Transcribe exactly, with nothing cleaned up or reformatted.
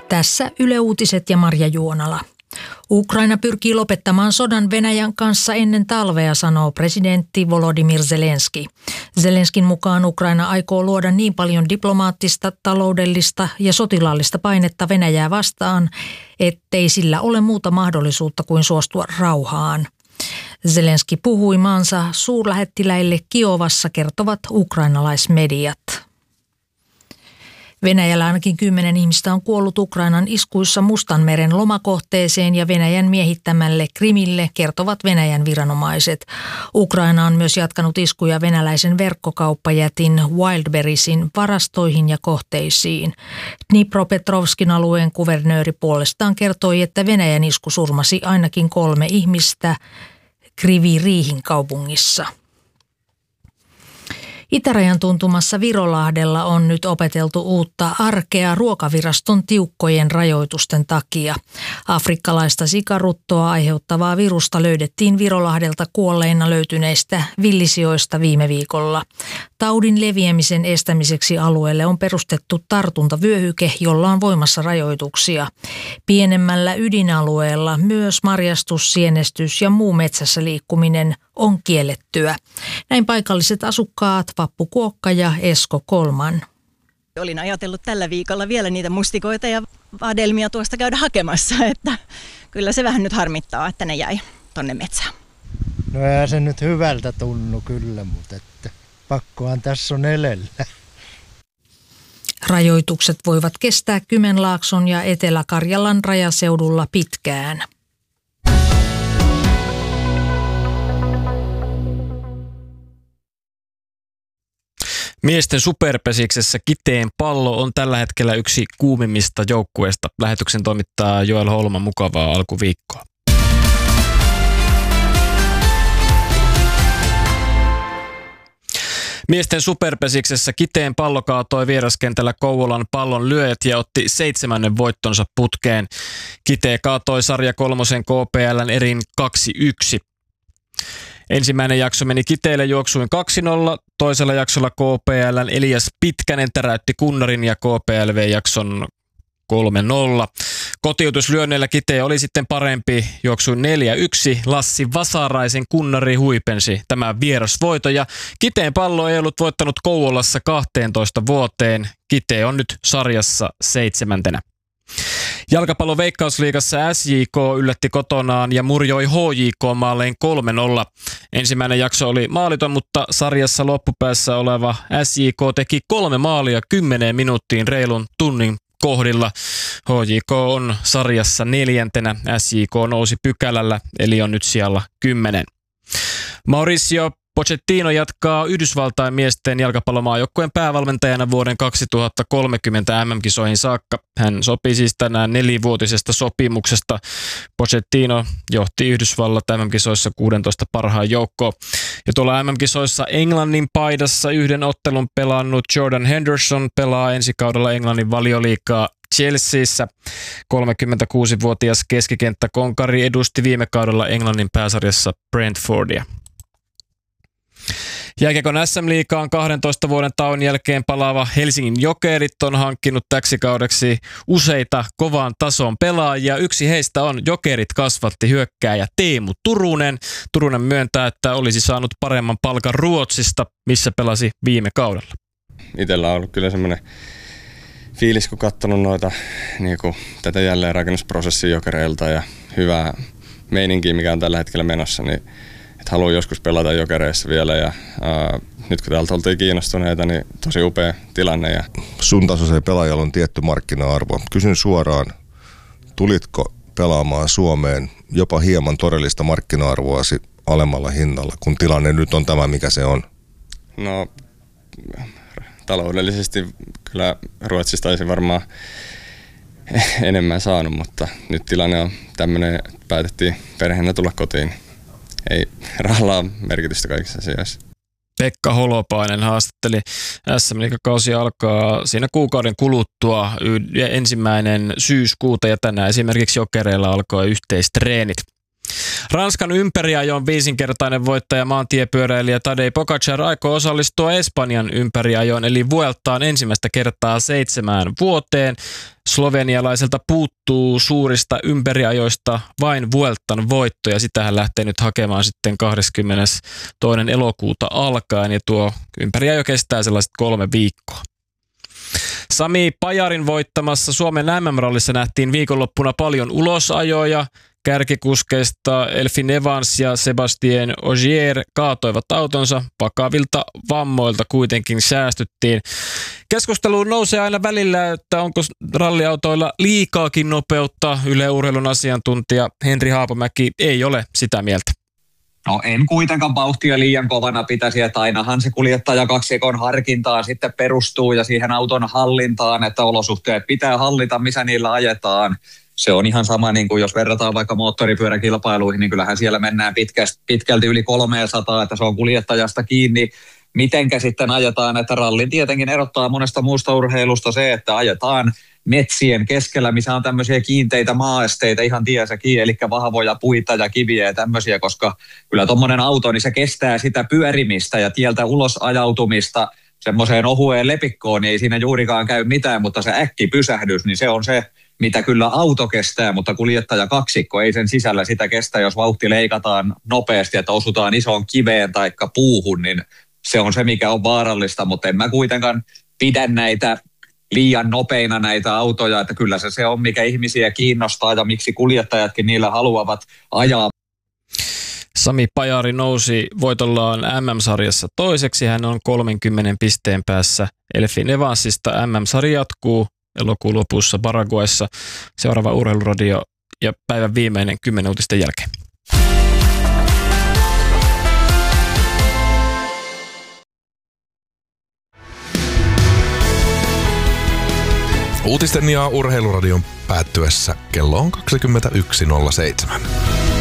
Tässä Yle Uutiset ja Marja Juonala. Ukraina pyrkii lopettamaan sodan Venäjän kanssa ennen talvea, sanoo presidentti Volodymyr Zelenski. Zelenskin mukaan Ukraina aikoo luoda niin paljon diplomaattista, taloudellista ja sotilaallista painetta Venäjää vastaan, ettei sillä ole muuta mahdollisuutta kuin suostua rauhaan. Zelenski puhui maansa suurlähettiläille Kiovassa, kertovat ukrainalaismediat. Venäjällä ainakin kymmenen ihmistä on kuollut Ukrainan iskuissa Mustanmeren lomakohteeseen ja Venäjän miehittämälle Krimille, kertovat Venäjän viranomaiset. Ukraina on myös jatkanut iskuja venäläisen verkkokauppajätin Wildberriesin varastoihin ja kohteisiin. Dnipropetrovskin alueen kuvernööri puolestaan kertoi, että Venäjän isku surmasi ainakin kolme ihmistä Kryvyi-Rihin kaupungissa. Itärajan tuntumassa Virolahdella on nyt opeteltu uutta arkea Ruokaviraston tiukkojen rajoitusten takia. Afrikkalaista sikaruttoa aiheuttavaa virusta löydettiin Virolahdelta kuolleina löytyneistä villisijoista viime viikolla. Taudin leviämisen estämiseksi alueelle on perustettu tartuntavyöhyke, jolla on voimassa rajoituksia. Pienemmällä ydinalueella myös marjastus, sienestys ja muu metsässä liikkuminen on kiellettyä. Näin paikalliset asukkaat Vappu Kuokka ja Esko Kolman. Olin ajatellut tällä viikolla vielä niitä mustikoita ja vadelmia tuosta käydä hakemassa, että kyllä se vähän nyt harmittaa, että ne jäi tonne metsään. No eihän se nyt hyvältä tunnu kyllä, mutta että pakkohan tässä on elellä. Rajoitukset voivat kestää Kymenlaakson ja Etelä-Karjalan rajaseudulla pitkään. Miesten superpesiksessä Kiteen Pallo on tällä hetkellä yksi kuumimmista joukkueista. Lähetyksen toimittaa Joel Holma, mukavaa alkuviikkoa. Miesten superpesiksessä Kiteen Pallo kaatoi vieraskentällä Kouvolan Pallon lyöjät ja otti seitsemännen voittonsa putkeen. Kitee kaatoi sarja kolmosen K P L:n erin kaksi yksi. Ensimmäinen jakso meni Kiteelle juoksuin kaksi nolla, toisella jaksolla K P L:n Elias Pitkänen täräytti Kunnarin ja K P L V-jakson kolme nolla. Kotiutuslyönneillä Kitee oli sitten parempi, juoksuin neljä yksi. Lassi Vasaraisen Kunnari huipensi tämä vierasvoito ja Kiteen Pallo ei ollut voittanut Kouvolassa kahteentoista vuoteen. Kitee on nyt sarjassa seitsemäntenä. Jalkapallon Veikkausliigassa S J K yllätti kotonaan ja murjoi H J K maalleen kolme nolla. Ensimmäinen jakso oli maaliton, mutta sarjassa loppupäässä oleva S J K teki kolme maalia kymmeneen minuuttiin reilun tunnin kohdilla. H J K on sarjassa neljäntenä, S J K nousi pykälällä, eli on nyt siellä kymmenen. Mauricio Pochettino jatkaa Yhdysvaltain miesten jalkapallomaajoukkueen päävalmentajana vuoden kaksituhattakolmekymmentä M M-kisoihin saakka. Hän sopi siis tänään nelivuotisesta sopimuksesta. Pochettino johti Yhdysvallat M M-kisoissa kuusitoista parhaan joukkoon. Ja tuolla M M-kisoissa Englannin paidassa yhden ottelun pelannut Jordan Henderson pelaa ensi kaudella Englannin Valioliigaa Chelseassa. kolmekymmentäkuusivuotias keskikenttäkonkari edusti viime kaudella Englannin pääsarjassa Brentfordia. Jääkiekon S M-liigaan kahdentoista vuoden tauon jälkeen palaava Helsingin Jokerit on hankkinut täksi kaudeksi useita kovan tason pelaajia. Yksi heistä on Jokerit kasvatti hyökkääjä Teemu Turunen. Turunen myöntää, että olisi saanut paremman palkan Ruotsista, missä pelasi viime kaudella. Itsellä on ollut kyllä semmoinen fiilis, kun katsonut noita, niin kuin, tätä jälleenrakennusprosessia Jokereilta ja hyvää meininkiä, mikä on tällä hetkellä menossa, niin että haluan joskus pelata Jokereissa vielä ja ää, nyt kun täältä oltiin kiinnostuneita, niin tosi upea tilanne. Ja sun tasoisella pelaajalla on tietty markkina-arvo. Kysyn suoraan, tulitko pelaamaan Suomeen jopa hieman todellista markkina-arvoasi alemmalla hinnalla, kun tilanne nyt on tämä, mikä se on? No, taloudellisesti kyllä Ruotsista olisi varmaan enemmän saanut, mutta nyt tilanne on tämmöinen, että päätettiin perheenä tulla kotiin. Ei rahalla ole merkitystä kaikissa asioissa. Pekka Holopainen haastatteli. S M-liigakausi alkaa siinä kuukauden kuluttua ensimmäinen syyskuuta ja tänään esimerkiksi Jokereilla alkoi yhteistreenit. Ranskan ympäriajon viisinkertainen voittaja maantiepyöräilijä Tadej Pogačar aikoo osallistua Espanjan ympäriajoon eli Vueltaan ensimmäistä kertaa seitsemään vuoteen. Slovenialaiselta puuttuu suurista ympäriajoista vain Vueltan voitto ja sitä hän lähtee nyt hakemaan sitten kahdeskymmenestoinen elokuuta alkaen ja tuo ympäriajo kestää sellaiset kolme viikkoa. Sami Pajarin voittamassa Suomen M M-rallissa nähtiin viikonloppuna paljon ulosajoja. Kärkikuskeista Elfyn Evans ja Sebastien Ogier kaatoivat autonsa, vakavilta vammoilta kuitenkin säästyttiin. Keskusteluun nousee aina välillä, että onko ralliautoilla liikaakin nopeutta. Yle Urheilun asiantuntija Henri Haapamäki ei ole sitä mieltä. No en kuitenkaan vauhtia liian kovana pitäisi, että ainahan se kuljettaja kaksikon harkintaan sitten perustuu ja siihen auton hallintaan, että olosuhteet pitää hallita, missä niillä ajetaan. Se on ihan sama, niin kuin jos verrataan vaikka moottoripyöräkilpailuihin, niin kyllähän siellä mennään pitkästi, pitkälti yli kolmesataa, että se on kuljettajasta kiinni. Mitenkä sitten ajetaan, että rallin tietenkin erottaa monesta muusta urheilusta se, että ajetaan metsien keskellä, missä on tämmöisiä kiinteitä maaesteitä ihan tiessäkin, eli vahvoja puita ja kiviä ja tämmöisiä, koska kyllä tuommoinen auto, niin se kestää sitä pyörimistä ja tieltä ulos ajautumista semmoiseen ohueen lepikkoon, niin ei siinä juurikaan käy mitään, mutta se äkkipysähdys, niin se on se, mitä kyllä auto kestää, mutta kuljettaja kaksikko ei sen sisällä sitä kestä, jos vauhti leikataan nopeasti, että osutaan isoon kiveen tai puuhun, niin se on se, mikä on vaarallista, mutta en mä kuitenkaan pidä näitä liian nopeina näitä autoja, että kyllä se se on, mikä ihmisiä kiinnostaa ja miksi kuljettajatkin niillä haluavat ajaa. Sami Pajari nousi voitollaan M M-sarjassa toiseksi. Hän on kolmenkymmenen pisteen päässä Elfyn Evansista. M M-sarja jatkuu elokuun lopussa Paraguayssa. Seuraava Urheiluradio ja päivän viimeinen kymmenen uutisten jälkeen. Uutisten ja Urheiluradion päättyessä kello on kaksikymmentäyksi nolla seitsemän.